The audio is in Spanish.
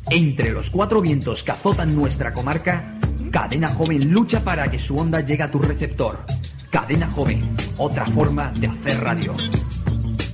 Entre los cuatro vientos que azotan nuestra comarca, Cadena Joven lucha para que su onda llegue a tu receptor. Cadena Joven, otra forma de hacer radio.